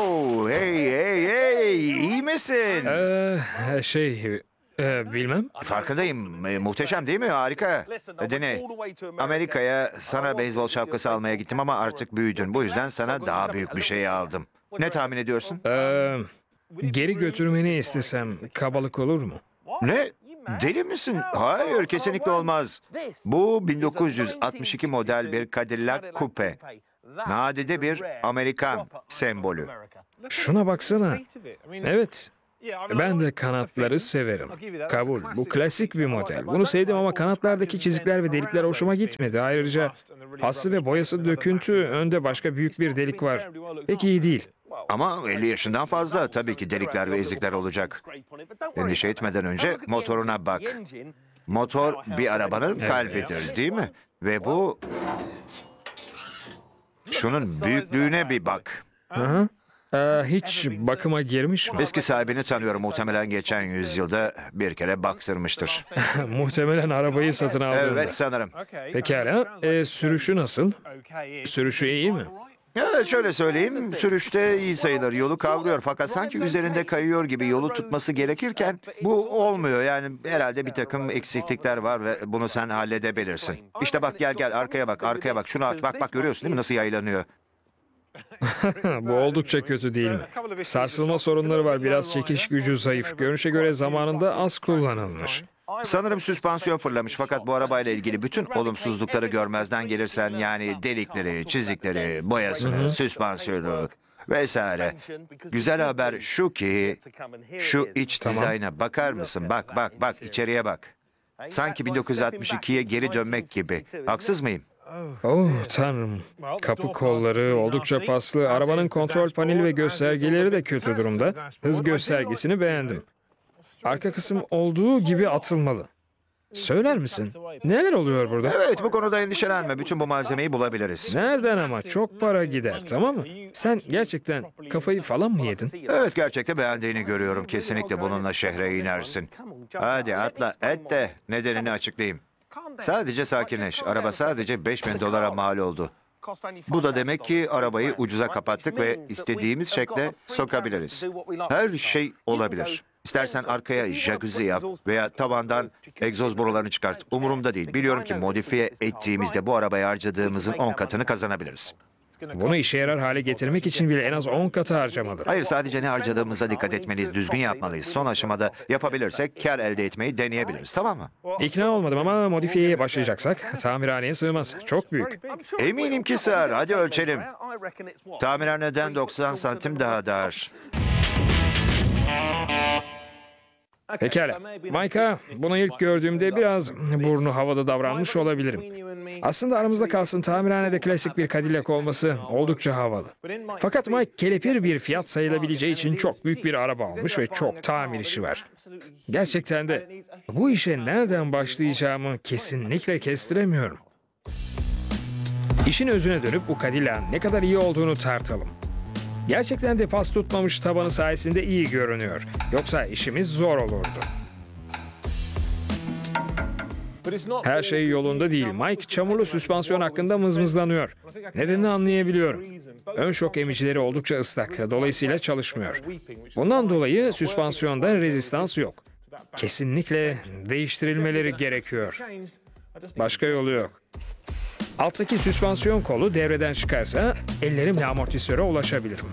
Oh, hey, iyi misin? Bilmem. Farkındayım. Muhteşem değil mi? Harika. Dinle. Amerika'ya sana beyzbol şapkası almaya gittim ama artık büyüdün. Bu yüzden sana daha büyük bir şey aldım. Ne tahmin ediyorsun? Geri götürmeni istesem kabalık olur mu? Ne? Deli misin? Hayır, kesinlikle olmaz. Bu 1962 model bir Cadillac Coupe. Nadide bir Amerikan sembolü. Şuna baksana. Evet. Ben de kanatları severim. Kabul. Bu klasik bir model. Bunu sevdim ama kanatlardaki çizikler ve delikler hoşuma gitmedi. Ayrıca paslı ve boyası döküntü. Önde başka büyük bir delik var. Pek iyi değil. Ama 50 yaşından fazla tabii ki delikler ve ezikler olacak. Endişe etmeden önce motoruna bak. Motor bir arabanın kalbidir, değil mi? Ve bu... Şunun büyüklüğüne bir bak. Hı. Hiç bakıma girmiş mi? Eski sahibini tanıyorum. Muhtemelen geçen yüzyılda bir kere baktırmıştır. Muhtemelen arabayı satın aldığında. Evet, sanırım. Pekala. Sürüşü nasıl? Sürüşü iyi mi? Evet, şöyle söyleyeyim. Sürüşte iyi sayılır. Yolu kavruyor fakat sanki üzerinde kayıyor gibi yolu tutması gerekirken bu olmuyor. Yani herhalde bir takım eksiklikler var ve bunu sen halledebilirsin. İşte bak, gel arkaya bak. Şunu at, bak görüyorsun değil mi nasıl yaylanıyor? Bu oldukça kötü değil mi? Sarsılma sorunları var. Biraz çekiş gücü zayıf. Görünüşe göre zamanında az kullanılmış. Sanırım süspansiyon fırlamış fakat bu arabayla ilgili bütün olumsuzlukları görmezden gelirsen yani delikleri, çizikleri, boyasını, süspansiyonu vesaire. Güzel haber şu ki şu iç dizayna bakar mısın? Bak içeriye bak. Sanki 1962'ye geri dönmek gibi. Haksız mıyım? Oh tanrım. Kapı kolları oldukça paslı. Arabanın kontrol paneli ve göstergeleri de kötü durumda. Hız göstergesini beğendim. Arka kısım olduğu gibi atılmalı. Söyler misin? Neler oluyor burada? Evet, bu konuda endişelenme. Bütün bu malzemeyi bulabiliriz. Nereden ama? Çok para gider, tamam mı? Sen gerçekten kafayı falan mı yedin? Evet, gerçekten beğendiğini görüyorum. Kesinlikle bununla şehre inersin. Hadi atla, et de nedenini açıklayayım. Sadece sakinleş. Araba sadece $5.000 mal oldu. Bu da demek ki arabayı ucuza kapattık ve istediğimiz şekle sokabiliriz. Her şey olabilir. İstersen arkaya jacuzzi yap veya tavandan egzoz borularını çıkart. Umurumda değil. Biliyorum ki modifiye ettiğimizde bu arabaya harcadığımızın 10 katını kazanabiliriz. Bunu işe yarar hale getirmek için bile en az 10 katı harcamalı. Hayır, sadece ne harcadığımıza dikkat etmeliyiz. Düzgün yapmalıyız. Son aşamada yapabilirsek kar elde etmeyi deneyebiliriz. Tamam mı? İkna olmadım ama modifiyeye başlayacaksak tamirhaneye sığmaz. Çok büyük. Eminim ki sığar. Hadi ölçelim. Tamirhaneden 90 santim daha dar. Pekala. Micah, bunu ilk gördüğümde biraz burnu havada davranmış olabilirim. Aslında aramızda kalsın, tamirhanede klasik bir Cadillac olması oldukça havalı. Fakat Mike kelepir bir fiyat sayılabileceği için çok büyük bir araba almış ve çok tamir işi var. Gerçekten de bu işe nereden başlayacağımı kesinlikle kestiremiyorum. İşin özüne dönüp bu Cadillac'ın ne kadar iyi olduğunu tartalım. Gerçekten de pas tutmamış tabanı sayesinde iyi görünüyor. Yoksa işimiz zor olurdu. Her şey yolunda değil. Mike çamurlu süspansiyon hakkında mızmızlanıyor. Nedenini anlayabiliyorum. Ön şok emicileri oldukça ıslak. Dolayısıyla çalışmıyor. Bundan dolayı süspansiyonda rezistans yok. Kesinlikle değiştirilmeleri gerekiyor. Başka yolu yok. Alttaki süspansiyon kolu devreden çıkarsa ellerimle amortisöre ulaşabilirim.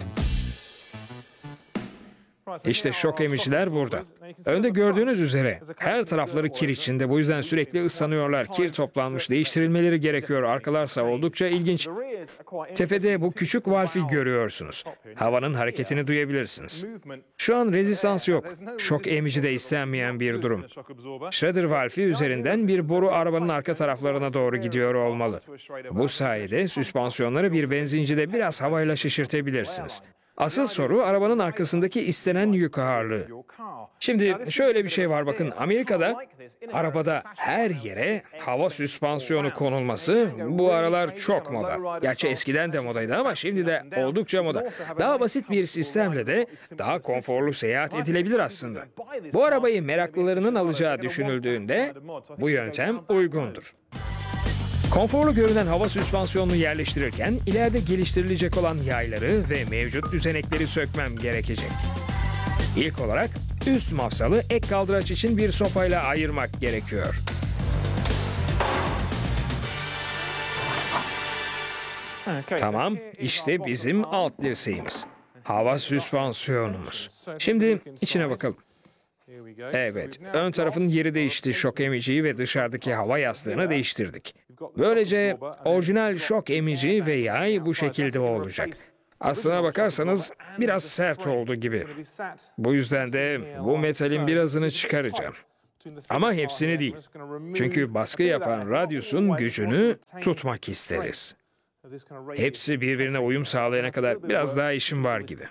İşte şok emiciler burada. Önde gördüğünüz üzere her tarafları kir içinde, bu yüzden sürekli ıslanıyorlar. Kir toplanmış, değiştirilmeleri gerekiyor. Arkalarsa oldukça ilginç. Tepede bu küçük valfi görüyorsunuz. Havanın hareketini duyabilirsiniz. Şu an rezistans yok. Şok emici de istenmeyen bir durum. Shredder valfi üzerinden bir boru arabanın arka taraflarına doğru gidiyor olmalı. Bu sayede süspansiyonları bir benzincide biraz havayla şişirtebilirsiniz. Asıl soru arabanın arkasındaki istenen yük ağırlığı. Şimdi şöyle bir şey var, bakın, Amerika'da arabada her yere hava süspansiyonu konulması bu aralar çok moda. Gerçi eskiden de modaydı ama şimdi de oldukça moda. Daha basit bir sistemle de daha konforlu seyahat edilebilir aslında. Bu arabayı meraklılarının alacağı düşünüldüğünde bu yöntem uygundur. Konforlu görünen hava süspansiyonunu yerleştirirken ileride geliştirilecek olan yayları ve mevcut düzenekleri sökmem gerekecek. İlk olarak üst mafsalı ek kaldıraç için bir sopayla ayırmak gerekiyor. Tamam, işte bizim alt dirseğimiz. Hava süspansiyonumuz. Şimdi içine bakalım. Evet, ön tarafın yeri değişti. Şok emiciyi ve dışarıdaki hava yastığını değiştirdik. Böylece orijinal şok emici ve yay bu şekilde olacak. Aslına bakarsanız biraz sert oldu gibi. Bu yüzden de bu metalin birazını çıkaracağım. Ama hepsini değil. Çünkü baskı yapan radyusun gücünü tutmak isteriz. Hepsi birbirine uyum sağlayana kadar biraz daha işim var gibi.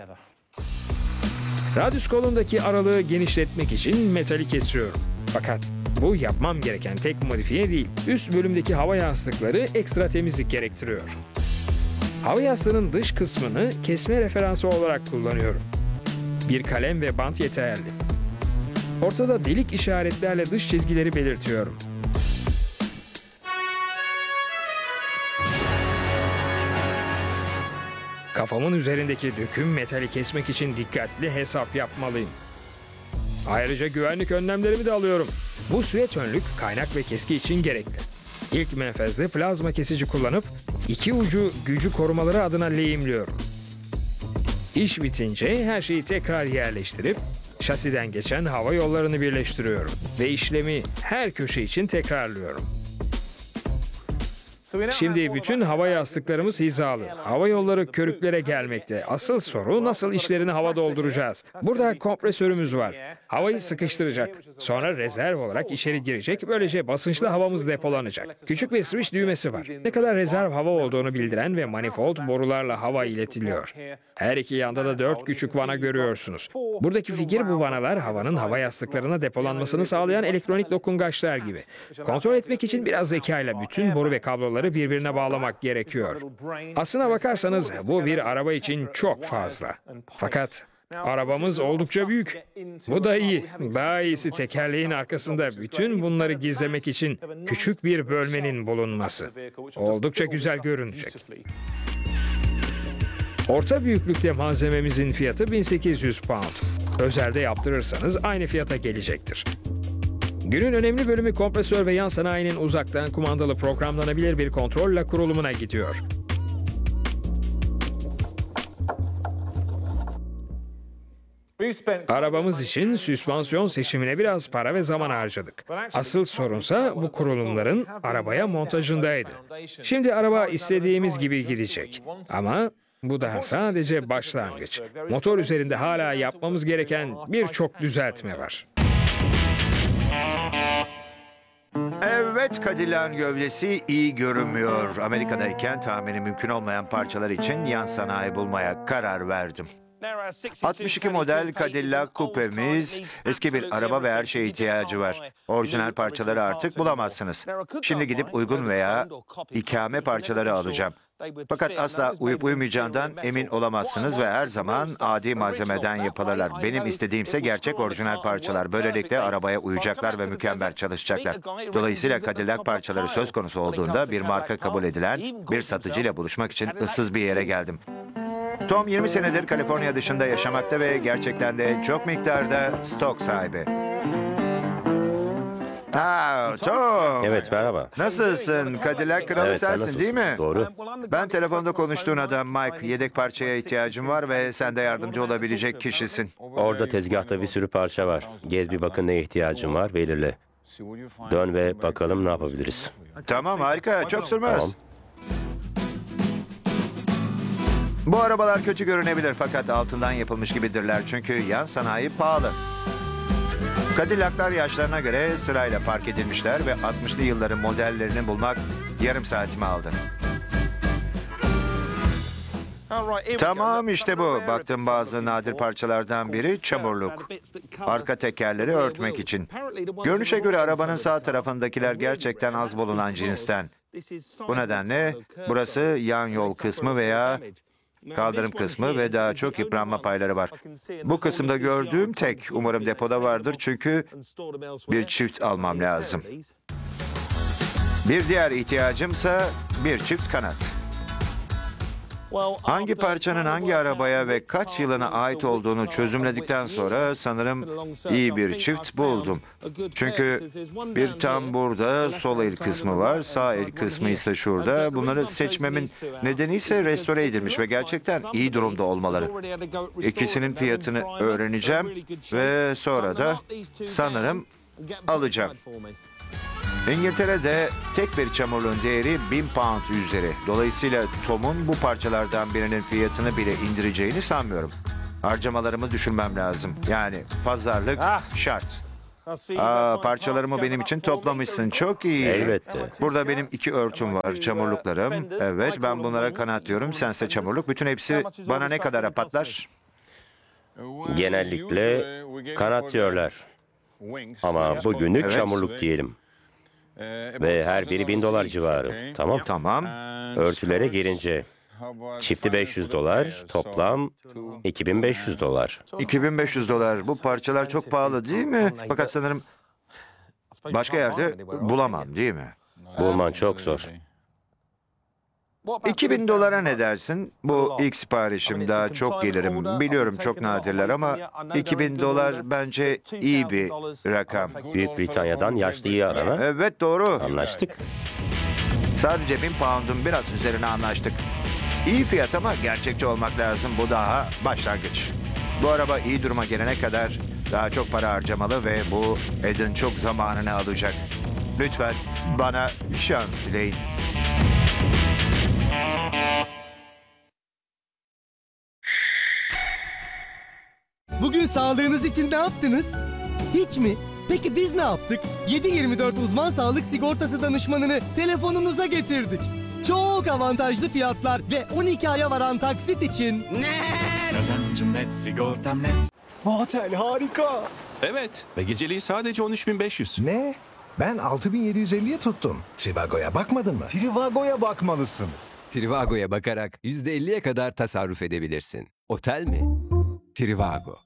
Radyus kolundaki aralığı genişletmek için metali kesiyorum. Fakat bu yapmam gereken tek modifiye değil. Üst bölümdeki hava yastıkları ekstra temizlik gerektiriyor. Hava yastığının dış kısmını kesme referansı olarak kullanıyorum. Bir kalem ve bant yeterli. Ortada delik işaretlerle dış çizgileri belirtiyorum. Kafamın üzerindeki döküm metali kesmek için dikkatli hesap yapmalıyım. Ayrıca güvenlik önlemlerimi de alıyorum. Bu süet önlük kaynak ve keski için gerekli. İlk menfezde plazma kesici kullanıp iki ucu gücü korumaları adına lehimliyorum. İş bitince her şeyi tekrar yerleştirip şasiden geçen hava yollarını birleştiriyorum ve işlemi her köşe için tekrarlıyorum. Şimdi bütün hava yastıklarımız hizalı. Hava yolları körüklere gelmekte. Asıl soru nasıl işlerini hava dolduracağız? Burada kompresörümüz var. Havayı sıkıştıracak. Sonra rezerv olarak içeri girecek. Böylece basınçlı havamız depolanacak. Küçük bir switch düğmesi var. Ne kadar rezerv hava olduğunu bildiren ve manifold borularla hava iletiliyor. Her iki yanda da 4 küçük vana görüyorsunuz. Buradaki fikir bu vanalar havanın hava yastıklarına depolanmasını sağlayan elektronik dokungaçlar gibi. Kontrol etmek için biraz zekayla bütün boru ve kabloları birbirine bağlamak gerekiyor. Aslına bakarsanız bu bir araba için çok fazla. Fakat arabamız oldukça büyük. Bu da iyi. Daha iyisi tekerleğin arkasında bütün bunları gizlemek için küçük bir bölmenin bulunması. Oldukça güzel görünecek. Orta büyüklükte malzememizin fiyatı 1800 pound. Özelde yaptırırsanız aynı fiyata gelecektir. Günün önemli bölümü kompresör ve yan sanayinin uzaktan kumandalı programlanabilir bir kontrolle kurulumuna gidiyor. Arabamız için süspansiyon seçimine biraz para ve zaman harcadık. Asıl sorunsa bu kurulumların arabaya montajındaydı. Şimdi araba istediğimiz gibi gidecek. Ama bu daha sadece başlangıç. Motor üzerinde hala yapmamız gereken birçok düzeltme var. Evet, Cadillac'ın gövdesi iyi görünmüyor. Amerika'dayken tahmini mümkün olmayan parçalar için yan sanayi bulmaya karar verdim. 62 model Cadillac Coupe'miz eski bir araba ve her şeye ihtiyacı var. Orijinal parçaları artık bulamazsınız. Şimdi gidip uygun veya ikame parçaları alacağım. Fakat asla uyup uymayacağından emin olamazsınız ve her zaman adi malzemeden yapılırlar. Benim istediğimse gerçek orijinal parçalar. Böylelikle arabaya uyacaklar ve mükemmel çalışacaklar. Dolayısıyla Cadillac parçaları söz konusu olduğunda bir marka kabul edilen bir satıcıyla buluşmak için ıssız bir yere geldim. Tom 20 senedir Kaliforniya dışında yaşamakta ve gerçekten de çok miktarda stok sahibi. Tom. Evet, merhaba. Nasılsın? Cadillac kralı Evet, sen sensin nasılsın? değil mi? Doğru. Ben telefonda konuştuğun adam Mike. Yedek parçaya ihtiyacım var ve sen de yardımcı olabilecek kişisin. Orada tezgahta bir sürü parça var. Gez bir bakın neye ihtiyacın var, belirle. Dön ve bakalım ne yapabiliriz. Tamam, harika. Çok sürmez. Tamam. Bu arabalar kötü görünebilir fakat altından yapılmış gibidirler çünkü yan sanayi pahalı. Cadillac'lar yaşlarına göre sırayla park edilmişler ve 60'lı yılların modellerini bulmak yarım saatimi aldı. Tamam, işte bu. Baktım bazı nadir parçalardan biri çamurluk. Arka tekerleri örtmek için. Görünüşe göre arabanın sağ tarafındakiler gerçekten az bulunan cinsten. Bu nedenle burası yan yol kısmı veya kaldırım kısmı ve daha çok yıpranma payları var. Bu kısımda gördüğüm tek, umarım depoda vardır çünkü bir çift almam lazım. Bir diğer ihtiyacımsa bir çift kanat. Hangi parçanın hangi arabaya ve kaç yılına ait olduğunu çözümledikten sonra sanırım iyi bir çift buldum. Çünkü bir tam burada sol el kısmı var, sağ el kısmı ise şurada. Bunları seçmemin nedeni ise restore edilmiş ve gerçekten iyi durumda olmaları. İkisinin fiyatını öğreneceğim ve sonra da sanırım alacağım. İngiltere'de tek bir çamurluğun değeri 1000 pound üzeri. Dolayısıyla Tom'un bu parçalardan birinin fiyatını bile indireceğini sanmıyorum. Harcamalarımı düşünmem lazım. Yani pazarlık şart. Parçalarımı benim için toplamışsın. Çok iyi. Elbette. Burada benim 2 örtüm var, çamurluklarım. Evet, ben bunlara kanat diyorum. Sense çamurluk. Bütün hepsi bana ne kadara patlar? Genellikle kanat diyorlar. Ama bugünlük Evet. çamurluk diyelim. Ve her biri $1000 civarı. Tamam. Tamam. Örtülere gelince çifti $500, toplam $2500. $2500. Bu parçalar çok pahalı değil mi? Fakat sanırım başka yerde bulamam değil mi? Bulman çok zor. $2000 ne dersin? Bu ilk siparişim, daha çok gelirim. Biliyorum çok nadirler ama $2000 bence iyi bir rakam. Büyük Britanya'dan yaşlıyı arana Evet, doğru. anlaştık. Sadece 1000 pound'un biraz üzerine anlaştık. İyi fiyat ama gerçekçi olmak lazım. Bu daha başlangıç. Bu araba iyi duruma gelene kadar daha çok para harcamalı ve bu Ed'in çok zamanını alacak. Lütfen bana şans dileyin. Bugün sağlığınız için ne yaptınız? Hiç mi? Peki biz ne yaptık? 7/24 uzman sağlık sigortası danışmanını telefonunuza getirdik. Çok avantajlı fiyatlar ve 12 aya varan taksit için. Kazancım net, sigortam net. Otel harika. Evet ve geceliği sadece 13.500. Ne? Ben 6750'ye tuttum. Trivago'ya bakmadın mı? Trivago'ya bakmalısın. Trivago'ya bakarak %50'ye kadar tasarruf edebilirsin. Otel mi? Trivago.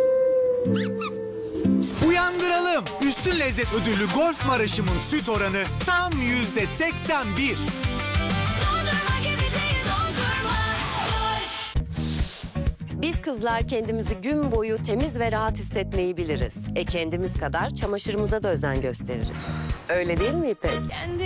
Uyandıralım. Üstün lezzet ödüllü Golf Maraşım'ın süt oranı tam %81. Biz kızlar kendimizi gün boyu temiz ve rahat hissetmeyi biliriz. Kendimiz kadar çamaşırımıza da özen gösteririz. Öyle değil mi İpek?